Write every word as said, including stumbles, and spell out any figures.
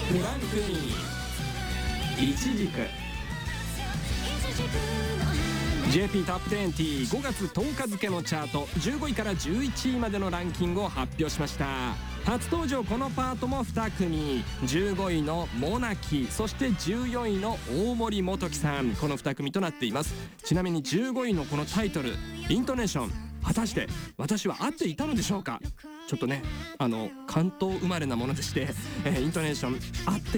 フランクインイチジク。 ジェーピー トップにじゅうごがつとおか付のチャートじゅうごいからじゅういちいまでのランキングを発表しました。初登場このパートもに組、じゅうごいのモナキ、そしてじゅうよんいの大森元樹さん、このに組となっています。ちなみにじゅうごいのこのタイトル、イントネーション、果たして私は合っていたのでしょうか。ちょっとね、あの関東生まれなものでして、えー、イントネーション合って